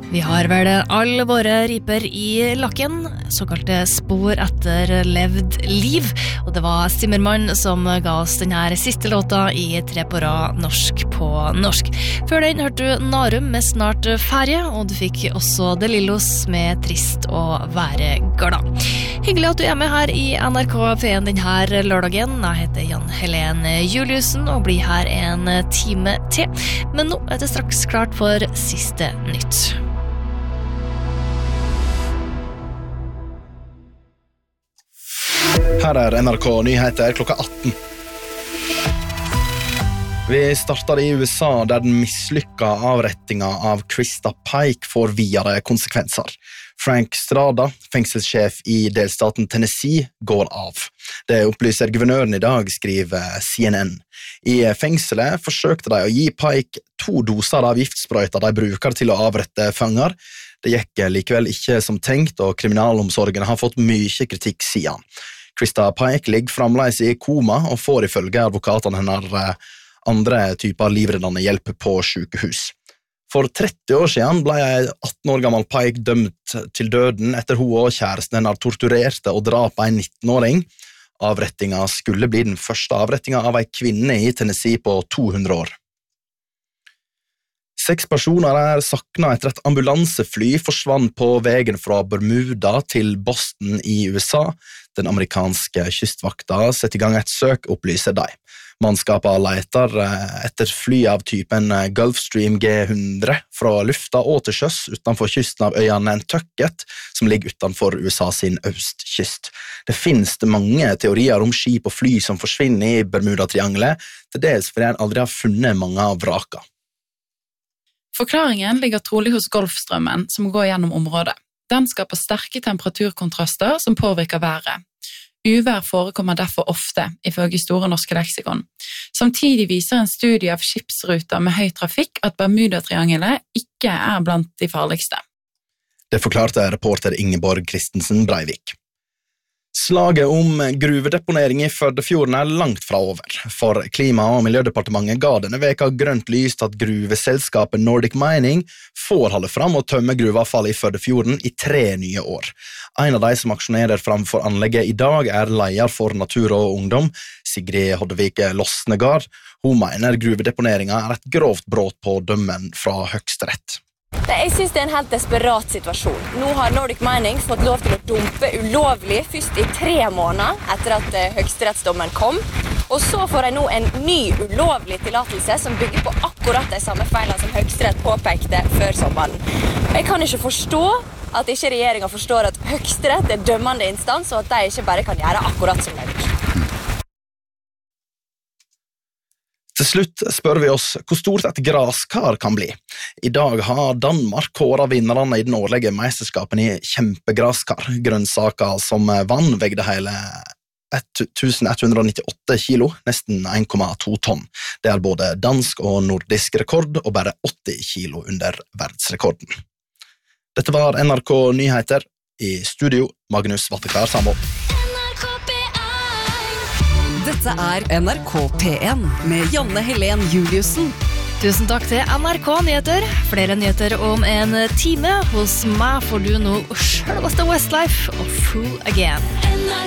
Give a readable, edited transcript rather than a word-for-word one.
Vi har vel alle våre riper i lakken, såkalte spor etter levd liv, og det var Zimmermann som ga oss denne siste låta i 3 på rad norsk på norsk. Før den hørte du Narum med Snart ferie, og du fikk også De Lillos med Trist å være glad. Hyggelig at du er med her i NRK P1 denne lørdagen. Jeg heter Jan Helen Juliussen og blir her en time til, men nå er det straks klart for siste nytt. Her er NRK Nyheter klokka 18. Vi starter i USA, der den mislykka avrettinga av Krista Pike får videre konsekvenser. Frank Strada, fengselssjef i delstaten Tennessee, går av. Det opplyser guvernøren i dag, skriver CNN. I fengselet forsøkte de å gi Pike 2 doser av giftsprøyter de bruker til å avrette fanger. Det gikk likevel ikke som tenkt, og kriminalomsorgen har fått mye kritikk siden. Krista Pike ligger fremdeles i koma og får ifølge advokatene hennes andre typer livreddende hjelp på sykehus. For 30 år siden ble en 18 år gammel Pike dømt til døden etter hun og kjæresten hennes torturerte og drap en 19-åring. Avrettinga skulle bli den første avrettinga av en kvinne i Tennessee på 200 år. 6 personer er sakna etter et ambulansefly forsvant på veien fra Bermuda til Boston i USA. Den amerikanske kystvakta setter i gang et søk, opplyser de. Mannskapet leter etter fly av typen Gulfstream G100 fra lufta og til sjøs utenfor kysten av øya Nantucket, som ligger utenfor USA sin østkyst. Det finnes mange teorier om skip og fly som forsvinner i Bermuda-triangelet, til dels fordi en aldri har funnet mange av vraka. Forklaringen ligger trolig hos Golfstrømmen som går gjennom området. Den skaper sterke temperaturkontraster som påvirker været. Uvær forekommer derfor ofte, ifølge Store norske leksikon. Samtidig viser en studie av skipsruter med høy trafikk at Bermuda-triangelet ikke er blant de farligste. Det forklarte reporter Ingeborg Kristensen Breivik. Slaget om gruvedeponering i Førdefjorden er langt fra over. For Klima- og miljødepartementet ga denne veka grønt lys at gruveselskapet Nordic Mining får holde fram og tømme gruveavfall i Førdefjorden i 3 nye år. En av de som aksjonerer framfor anlegget i dag er leder for Natur og Ungdom, Sigrid Hoddevik Lossnegard. Hun mener gruvedeponeringa er et grovt brudd på dommen fra Høyesterett. Jeg synes det er en helt desperat situasjon. Nå har Nordic Mining fått lov til å dumpe ulovlig først i 3 måneder etter at høyesterettsdommen kom, og så får de nå en ny ulovlig tillatelse som bygger på akkurat de samme feilene som Høyesterett påpekte før sommeren. Jeg kan ikke forstå at ikke regjeringen forstår at Høyesterett er dømmende instans, og at de ikke bare kan gjøre akkurat som de vil. Til slutt spør vi oss hvor stort et graskar kan bli. I dag har Danmark kåret vinnerne i den årlige mesterskapen i kjempegraskar. Grønnsaker som vann vegde hele 1198 kilo, nesten 1,2 tonn. Det er både dansk og nordisk rekord, og bare 80 kilo under verdensrekorden. Dette var NRK Nyheter. I studio, Magnus Vattekar Sambo. Dette er NRK P1 med Janne Helen Juliussen. Tusen takk til NRK Nyheter. Flere nyheter om en time. Hos meg får du nå selveste Westlife og Fool Again.